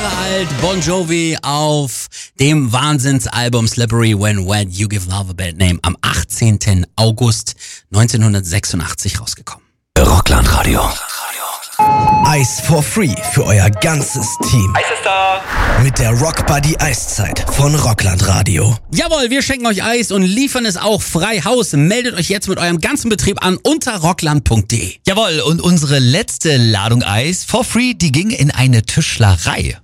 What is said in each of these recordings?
Jahre alt, Bon Jovi auf dem Wahnsinnsalbum Slippery When Wet, You Give Love a Bad Name, am 18. August 1986 rausgekommen. Rockland-Radio. Eis for free für euer ganzes Team. Eis ist da! Mit der Rock Buddy Eiszeit von Rockland-Radio. Jawohl, wir schenken euch Eis und liefern es auch frei Haus. Meldet euch jetzt mit eurem ganzen Betrieb an unter rockland.de. Jawohl, und unsere letzte Ladung Eis for free, die ging in eine Tischlerei.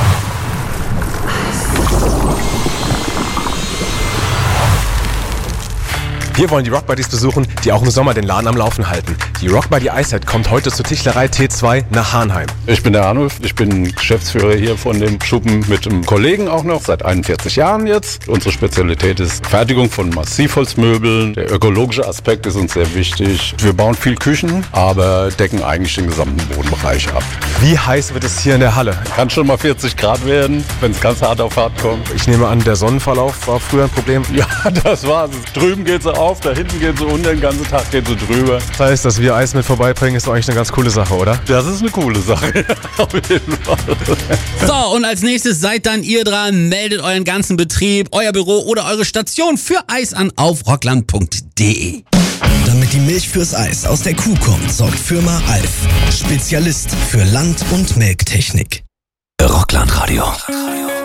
Wir wollen die Rock Buddies besuchen, die auch im Sommer den Laden am Laufen halten. Die Rock Buddy Eiszeit kommt heute zur Tischlerei T2 nach Hahnheim. Ich bin der Arnulf, ich bin Geschäftsführer hier von dem Schuppen mit einem Kollegen auch noch, seit 41 Jahren jetzt. Unsere Spezialität ist Fertigung von Massivholzmöbeln. Der ökologische Aspekt ist uns sehr wichtig. Wir bauen viel Küchen, aber decken eigentlich den gesamten Bodenbereich ab. Wie heiß wird es hier in der Halle? Kann schon mal 40 Grad werden, wenn es ganz hart auf hart kommt. Ich nehme an, der Sonnenverlauf war früher ein Problem. Ja, das war's. Drüben geht sie auf, da hinten geht sie unter, den ganzen Tag geht sie drüber. Das heißt, dass wir Eis mit vorbeibringen, ist doch eigentlich eine ganz coole Sache, oder? Das ist eine coole Sache, auf jeden Fall. So, und als nächstes seid dann ihr dran, meldet euren ganzen Betrieb, euer Büro oder eure Station für Eis an auf rockland.de. Damit die Milch fürs Eis aus der Kuh kommt, sorgt Firma Alf. Spezialist für Land- und Melktechnik. Rockland-Radio.